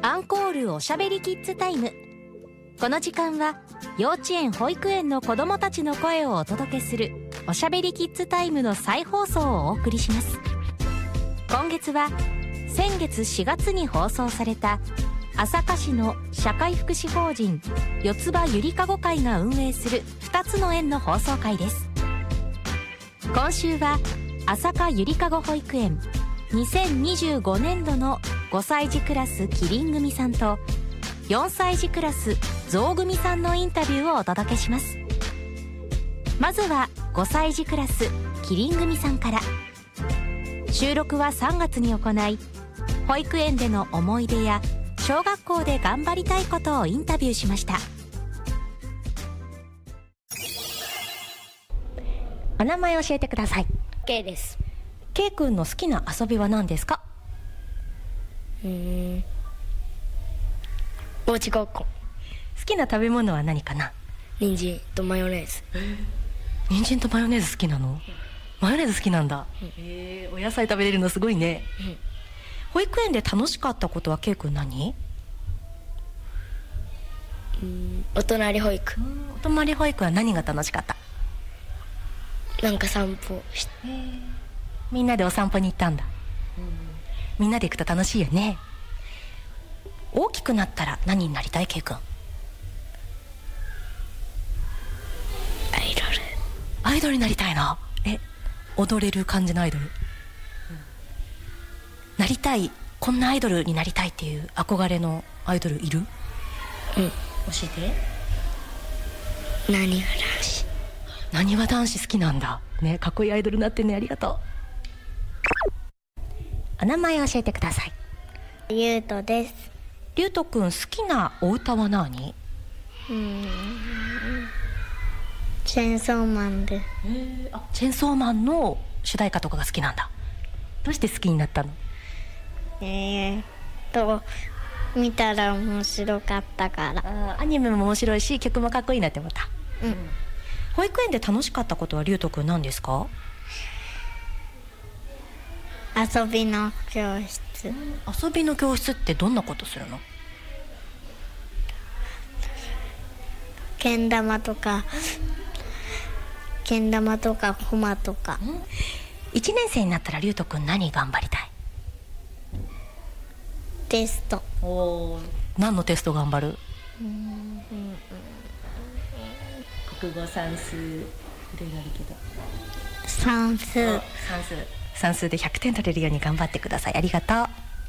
アンコールおしゃべりキッズタイム。この時間は幼稚園保育園の子どもたちの声をお届けするおしゃべりキッズタイムの再放送をお送りします。今月は先月4月に放送された朝霞市の社会福祉法人四つ葉ゆりかご会が運営する2つの園の放送回です。今週は朝霞ゆりかご保育園2025年度の5歳児クラスキリン組さんと4歳児クラスゾウ組さんのインタビューをお届けします。まずは5歳児クラスキリン組さんから。収録は3月に行い、保育園での思い出や小学校で頑張りたいことをインタビューしました。お名前教えてください。 K です。 K 君の好きな遊びは何ですか？ おうちごっこ。 好きな食べ物は何かな？ 人参とマヨネーズ。 人参とマヨネーズ好きなの？マヨネーズ好きなんだ。お野菜食べれるのすごいね。保育園で楽しかったことは K 君何？ お隣保育。 お隣保育は何が楽しかった？ なんか散歩して、 みんなでお散歩に行ったんだ。みんなで行くと楽しいよね。大きくなったら何になりたい K 君？アイドルになりたいの？踊れる感じのアイドル？なりたい、こんなアイドルになりたいっていう憧れのアイドルいる？教えて。 なにわ男子。 なにわ男子好きなんだね。かっこいいアイドルになってね。ありがとう。お名前教えてください。 ゆうとです。 りゅうとくん、好きなお歌は何？ チェンソーマンで。 チェンソーマンの主題歌とかが好きなんだ。どうして好きになったの？ 見たら面白かったから。 アニメも面白いし曲もかっこいいなって思った。保育園で楽しかったことはりゅうとくん何ですか？ 遊びの教室。 遊びの教室ってどんなことするの？ けん玉とかコマとか。 1年生になったらりゅうとくん何頑張りたい？ テスト。 何のテスト頑張る？国語、算数、いろいろあるけど。算数で100点取れるように頑張ってください。ありがとう。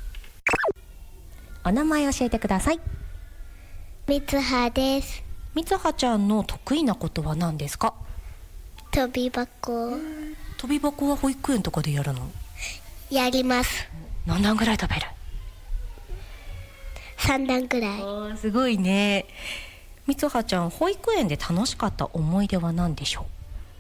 お名前教えてください。 みつはです。 みつはちゃんの得意なことは何ですか？ 飛び箱。 飛び箱は保育園とかでやるの？ やります。 何段ぐらい飛べる ？3段ぐらい。 すごいね。みつはちゃん、保育園で楽しかった思い出は何でしょう？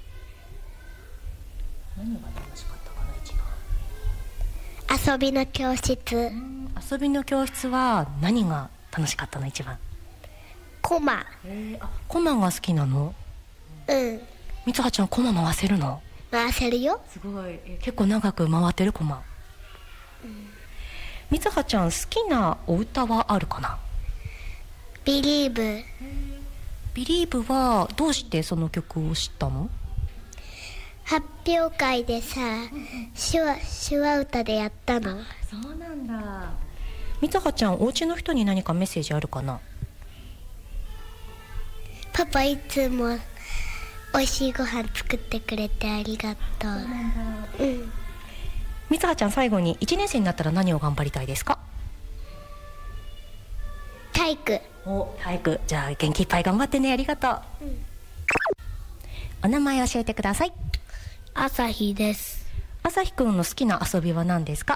何が楽しかったかな？一番。 遊びの教室。 遊びの教室は何が楽しかったの？一番。 コマ。 コマが好きなの？みつはちゃん、コマ回せるの？ 回せるよ。 すごい。結構長く回ってるコマ。みつはちゃん、好きなお歌はあるかな？ ビリーブ。 ビリーブはどうしてその曲を知ったの？ 発表会でさ、手話歌でやったの。 そうなんだ。みつはちゃん、お家の人に何かメッセージあるかな？ パパいつもおいしいご飯作ってくれてありがとう。 みつはちゃん、最後に1年生になったら何を頑張りたいですか？ 体育。 体育。じゃあ元気いっぱい頑張ってね。ありがとう。お名前教えてください。 あさひです。 あさひくんの好きな遊びは何ですか？